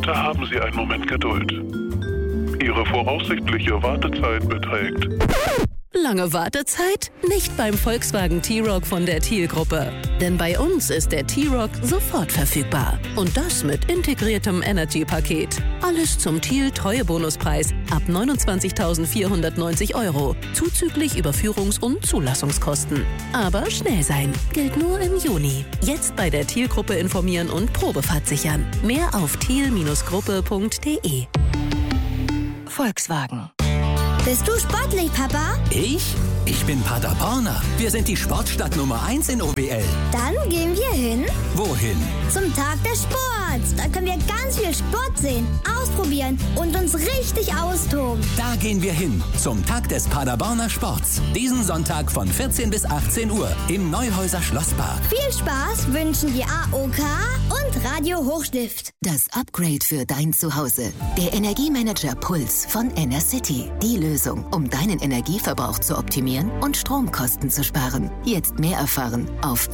Bitte haben Sie einen Moment Geduld. Ihre voraussichtliche Wartezeit beträgt... Lange Wartezeit? Nicht beim Volkswagen T-Roc von der Thiel-Gruppe. Denn bei uns ist der T-Roc sofort verfügbar. Und das mit integriertem Energy-Paket. Alles zum Thiel-Treuebonuspreis ab 29.490 €. Zuzüglich Überführungs- und Zulassungskosten. Aber schnell sein. Gilt nur im Juni. Jetzt bei der Thiel-Gruppe informieren und Probefahrt sichern. Mehr auf thiel-gruppe.de. Volkswagen. Bist du sportlich, Papa? Ich bin Paderborner. Wir sind die Sportstadt Nummer 1 in OWL. Dann gehen wir hin. Wohin? Zum Tag des Sports. Da können wir ganz viel Sport sehen, ausprobieren und uns richtig austoben. Da gehen wir hin. Zum Tag des Paderborner Sports. Diesen Sonntag von 14 bis 18 Uhr im Neuhäuser Schlosspark. Viel Spaß wünschen die AOK und Radio Hochstift. Das Upgrade für dein Zuhause. Der Energiemanager Puls von Enercity. Die Lösung, um deinen Energieverbrauch zu optimieren und Stromkosten zu sparen. Jetzt mehr erfahren auf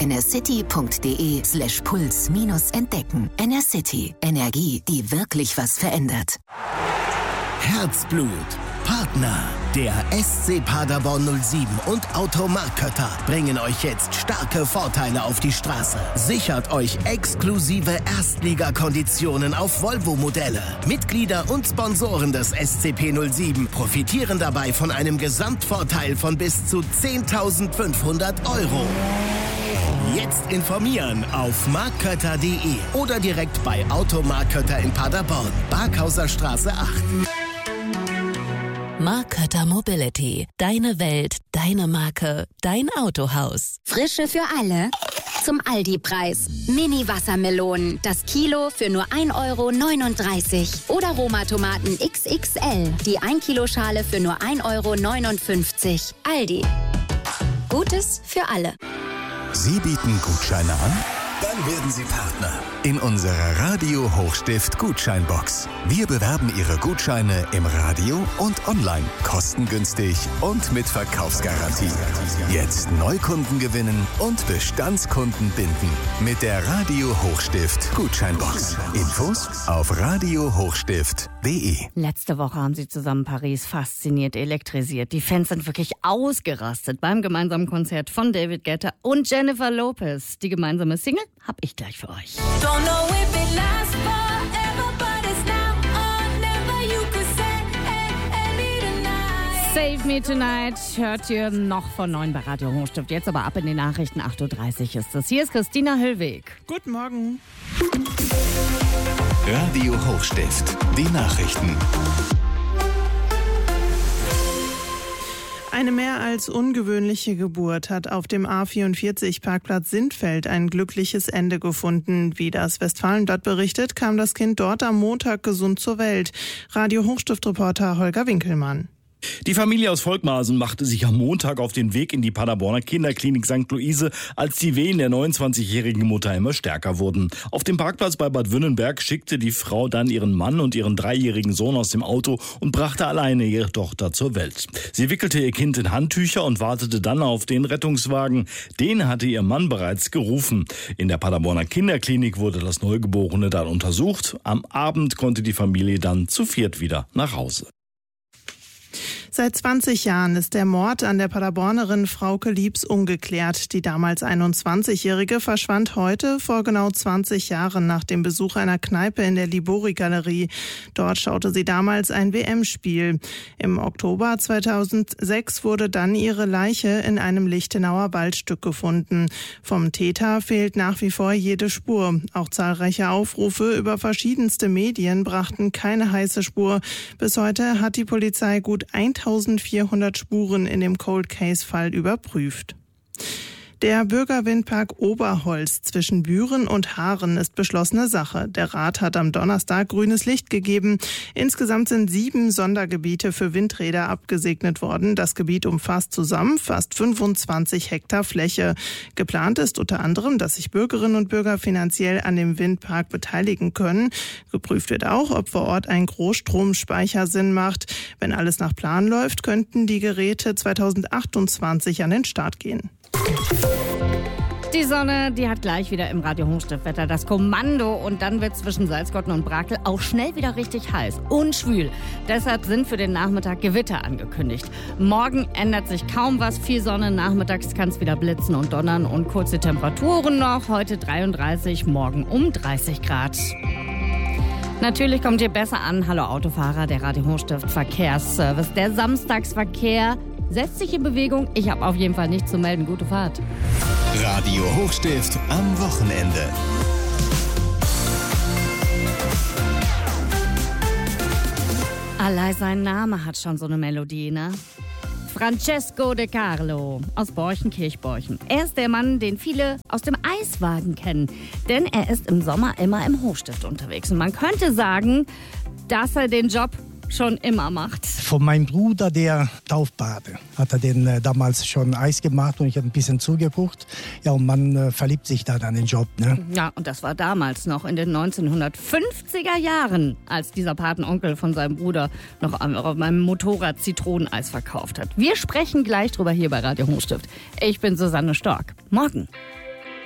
enercity.de/puls-entdecken. Enercity. Energie, die wirklich was verändert. Herzblut. Partner. Der SC Paderborn 07 und Automark Kötter bringen euch jetzt starke Vorteile auf die Straße. Sichert euch exklusive Erstligakonditionen auf Volvo-Modelle. Mitglieder und Sponsoren des SCP 07 profitieren dabei von einem Gesamtvorteil von bis zu 10.500 €. Jetzt informieren auf markkötter.de oder direkt bei Automark Kötter in Paderborn, Barkhauser Straße 8. Mark Kötter Mobility. Deine Welt, deine Marke, dein Autohaus. Frische für alle. Zum Aldi-Preis. Mini-Wassermelonen. Das Kilo für nur 1,39 € Oder Roma-Tomaten XXL. Die 1-Kilo-Schale für nur 1,59 €. Aldi. Gutes für alle. Sie bieten Gutscheine an? Dann werden Sie Partner in unserer Radio Hochstift Gutscheinbox. Wir bewerben Ihre Gutscheine im Radio und online, kostengünstig und mit Verkaufsgarantie. Jetzt Neukunden gewinnen und Bestandskunden binden mit der Radio Hochstift Gutscheinbox. Infos auf radiohochstift.de. Letzte Woche haben sie zusammen Paris fasziniert, elektrisiert. Die Fans sind wirklich ausgerastet beim gemeinsamen Konzert von David Guetta und Jennifer Lopez. Die gemeinsame Single hab ich gleich für euch. Don't know if it lasts forever, but it's now or never. You could say tonight. Save Me Tonight hört ihr noch von 9 bei Radio Hochstift. Jetzt aber ab in die Nachrichten. 8:30 Uhr ist es. Hier ist Christina Hüllweg. Guten Morgen. Radio Hochstift, die Nachrichten. Eine mehr als ungewöhnliche Geburt hat auf dem A44-Parkplatz Sindfeld ein glückliches Ende gefunden. Wie das Westfalenblatt berichtet, kam das Kind dort am Montag gesund zur Welt. Radio Hochstift-Reporter Holger Winkelmann. Die Familie aus Volkmarsen machte sich am Montag auf den Weg in die Paderborner Kinderklinik St. Luise, als die Wehen der 29-jährigen Mutter immer stärker wurden. Auf dem Parkplatz bei Bad Wünnenberg schickte die Frau dann ihren Mann und ihren 3-jährigen Sohn aus dem Auto und brachte alleine ihre Tochter zur Welt. Sie wickelte ihr Kind in Handtücher und wartete dann auf den Rettungswagen. Den hatte ihr Mann bereits gerufen. In der Paderborner Kinderklinik wurde das Neugeborene dann untersucht. Am Abend konnte die Familie dann zu viert wieder nach Hause. Seit 20 Jahren ist der Mord an der Paderbornerin Frauke Liebs ungeklärt. Die damals 21-Jährige verschwand heute vor genau 20 Jahren nach dem Besuch einer Kneipe in der Libori-Galerie. Dort schaute sie damals ein WM-Spiel. Im Oktober 2006 wurde dann ihre Leiche in einem Lichtenauer Waldstück gefunden. Vom Täter fehlt nach wie vor jede Spur. Auch zahlreiche Aufrufe über verschiedenste Medien brachten keine heiße Spur. Bis heute hat die Polizei gut 1400 Spuren in dem Cold-Case-Fall überprüft. Der Bürgerwindpark Oberholz zwischen Büren und Haaren ist beschlossene Sache. Der Rat hat am Donnerstag grünes Licht gegeben. Insgesamt sind 7 Sondergebiete für Windräder abgesegnet worden. Das Gebiet umfasst zusammen fast 25 Hektar Fläche. Geplant ist unter anderem, dass sich Bürgerinnen und Bürger finanziell an dem Windpark beteiligen können. Geprüft wird auch, ob vor Ort ein Großstromspeicher Sinn macht. Wenn alles nach Plan läuft, könnten die Geräte 2028 an den Start gehen. Die Sonne, die hat gleich wieder im Radio Hochstiftwetter das Kommando und dann wird zwischen Salzgotten und Brakel auch schnell wieder richtig heiß und schwül. Deshalb sind für den Nachmittag Gewitter angekündigt. Morgen ändert sich kaum was, viel Sonne, nachmittags kann es wieder blitzen und donnern und kurze Temperaturen noch. Heute 33, morgen um 30 Grad. Natürlich kommt ihr besser an. Hallo Autofahrer, der Radio Hochstift Verkehrsservice. Der Samstagsverkehr setzt sich in Bewegung. Ich habe auf jeden Fall nichts zu melden. Gute Fahrt. Radio Hochstift am Wochenende. Allein sein Name hat schon so eine Melodie, ne? Francesco De Carlo aus Borchen-Kirchborchen. Er ist der Mann, den viele aus dem Eiswagen kennen. Denn er ist im Sommer immer im Hochstift unterwegs. Und man könnte sagen, dass er den Job schon immer macht. Von meinem Bruder, der Taufpate, hat er den damals schon Eis gemacht und ich habe ein bisschen zugeguckt. Ja, und man verliebt sich da dann in den Job, ne? Ja, und das war damals noch in den 1950er Jahren, als dieser Patenonkel von seinem Bruder noch auf meinem Motorrad Zitroneneis verkauft hat. Wir sprechen gleich drüber hier bei Radio Hochstift. Ich bin Susanne Stork. Morgen.